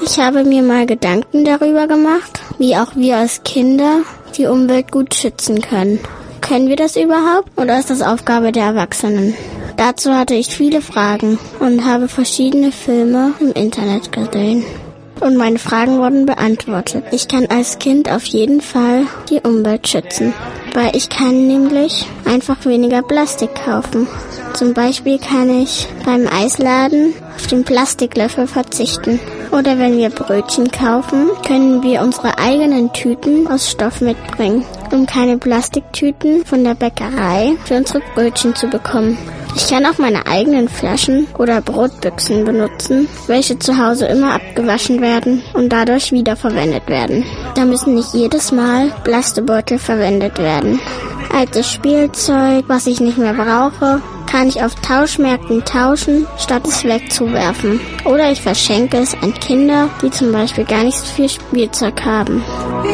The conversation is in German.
Ich habe mir mal Gedanken darüber gemacht, wie auch wir als Kinder die Umwelt gut schützen können. Können wir das überhaupt oder ist das Aufgabe der Erwachsenen? Dazu hatte ich viele Fragen und habe verschiedene Filme im Internet gesehen. Und meine Fragen wurden beantwortet. Ich kann als Kind auf jeden Fall die Umwelt schützen, weil ich kann nämlich einfach weniger Plastik kaufen. Zum Beispiel kann ich beim Eisladen auf den Plastiklöffel verzichten. Oder wenn wir Brötchen kaufen, können wir unsere eigenen Tüten aus Stoff mitbringen, um keine Plastiktüten von der Bäckerei für unsere Brötchen zu bekommen. Ich kann auch meine eigenen Flaschen oder Brotbüchsen benutzen, welche zu Hause immer abgewaschen werden und dadurch wiederverwendet werden. Da müssen nicht jedes Mal Plastebeutel verwendet werden. Altes Spielzeug, was ich nicht mehr brauche, kann ich auf Tauschmärkten tauschen, statt es wegzuwerfen. Oder ich verschenke es an Kinder, die zum Beispiel gar nicht so viel Spielzeug haben.